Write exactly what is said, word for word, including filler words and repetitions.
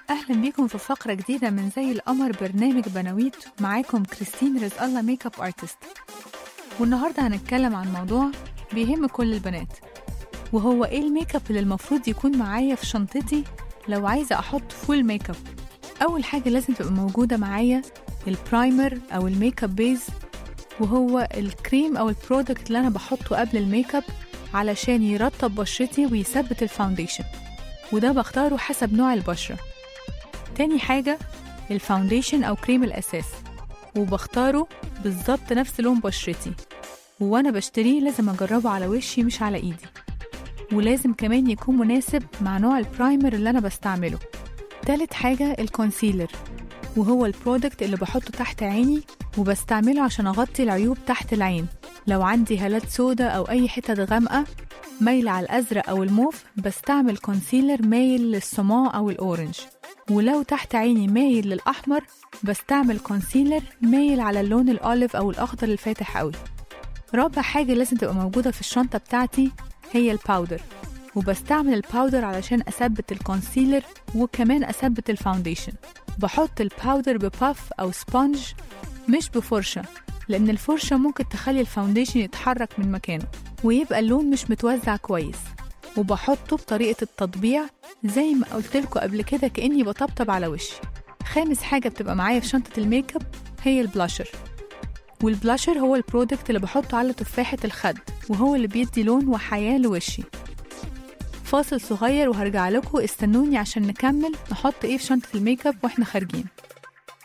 أهلا بيكم في فقرة جديدة من زي القمر برنامج بنويت. معاكم كريستين رزق الله ميك اب ارتست، والنهاردة هنتكلم عن موضوع بيهم كل البنات، وهو ايه الميك اب اللي المفروض يكون معايا في شنطتي لو عايزة أحط فول ميك اب. أول حاجة لازم تبقى موجودة معايا البرايمر أو الميك اب بيز، وهو الكريم أو البرودكت اللي أنا بحطه قبل الميك اب علشان يرطب بشرتي ويثبت الفاونديشن، وده بختاره حسب نوع البشرة. تاني حاجة الفاونديشن أو كريم الأساس، وبختاره بالظبط نفس لون بشرتي، وأنا بشتريه لازم أجربه على وشي مش على إيدي، ولازم كمان يكون مناسب مع نوع البرايمر اللي أنا بستعمله. تالت حاجة الكونسيلر، وهو البرودكت اللي بحطه تحت عيني وبستعمله عشان أغطي العيوب تحت العين. لو عندي هالات سودة أو أي حتة غامقة مايلة على الأزرق أو الموف بستعمل كونسيلر مايل للصماء أو الأورنج، ولو تحت عيني مايل للأحمر بستعمل كونسيلر مايل على اللون الأوليف أو الأخضر الفاتح قوي. رابع حاجة لازم تبقى موجودة في الشنطة بتاعتي هي الباودر، وبستعمل الباودر علشان أثبت الكونسيلر وكمان أثبت الفاونديشن. بحط الباودر بباف أو سبونج مش بفرشة، لأن الفرشة ممكن تخلي الفاونديشن يتحرك من مكانه ويبقى اللون مش متوزع كويس، وبحطه بطريقة التطبيع زي ما قلتلكوا قبل كده كأني بطبطب على وشي. خامس حاجة بتبقى معايا في شنطة الميك اب هي البلاشر، والبلاشر هو البرودكت اللي بحطه على تفاحة الخد، وهو اللي بيدي لون وحياة لوشي. فاصل صغير وهرجع لكم، استنوني عشان نكمل نحط ايه في شنطة الميك اب واحنا خارجين.